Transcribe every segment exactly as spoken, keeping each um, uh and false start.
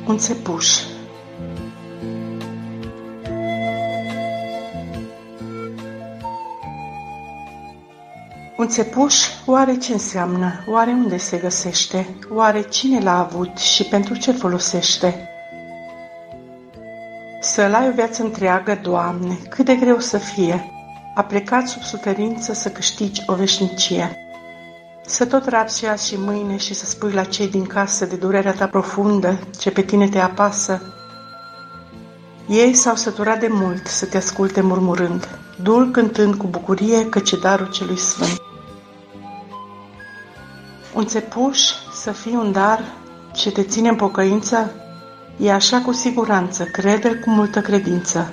Un țepuș. Un țepuș, oare ce înseamnă? Oare unde se găsește? Oare cine l-a avut și pentru ce folosește? Să-l ai o viață întreagă, Doamne, cât de greu să fie, a plecat sub suferință să câștigi o veșnicie. Să tot rabzi azi și mâine și să spui la cei din casă de durerea ta profundă ce pe tine te apasă. Ei s-au săturat de mult să te asculte murmurând, dul cântând cu bucurie căci e darul celui sfânt. Un țepuș să fie un dar ce te ține în pocăință? E așa cu siguranță, crede-l cu multă credință.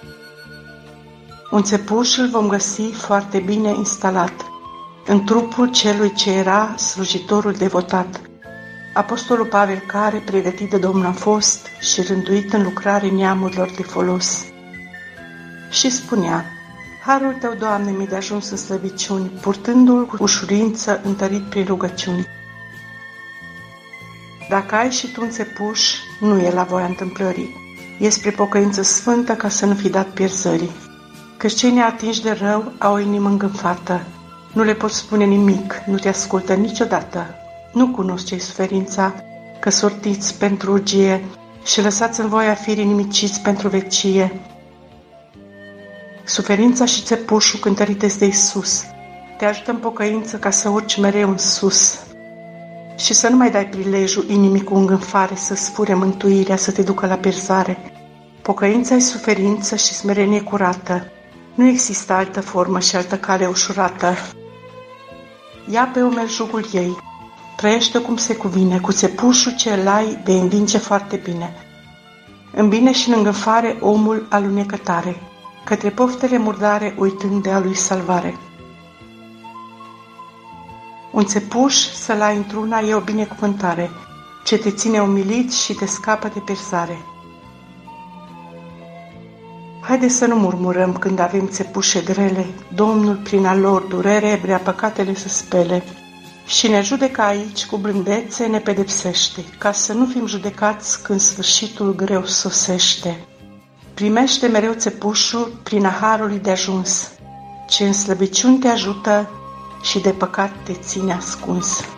Un țepuș îl vom găsi foarte bine instalat în trupul celui ce era slujitorul devotat. Apostolul Pavel, care, pregătit de Domnul a fost și rânduit în lucrare neamurilor de folos. Și spunea, harul tău, Doamne, mi-e de ajuns în slăbiciuni, purtându-l cu ușurință întărit prin rugăciuni. Dacă ai și tu un țepuș, nu e la voia întâmplării. E spre pocăință sfântă ca să nu fi dat pierzării. Căci cei neatinși de rău au o inimă îngânfată. Nu le poți spune nimic, nu te ascultă niciodată. Nu cunosc ce-i suferința, că sortiți pentru urgie și lăsați în voia firii nimiciți pentru vecie. Suferința și țepușul cântărite de Iisus te ajută în pocăință ca să urci mereu în sus și să nu mai dai prilejul inimii cu îngânfare să-ți fure mântuirea, să te ducă la pierzare. Pocăința e suferință și smerenie curată. Nu există altă formă și altă cale ușurată. Ia pe umeri jugul ei, trăiește cum se cuvine, cu țepușul ce îl ai de învinge foarte bine. În bine și în îngânfare omul alunecătare, către poftele murdare uitând de a lui salvare. Un țepuș să-l ai într-una e o binecuvântare, ce te ține umilit și te scapă de pierzare. Haide să nu murmurăm când avem țepușe grele, Domnul prin a lor durere vrea păcatele să spele și ne judecă aici cu blândețe, ne pedepsește, ca să nu fim judecați când sfârșitul greu sosește. Primește mereu țepușul prin a harului de ajuns, ce în slăbiciuni te ajută și de păcat te ține ascuns.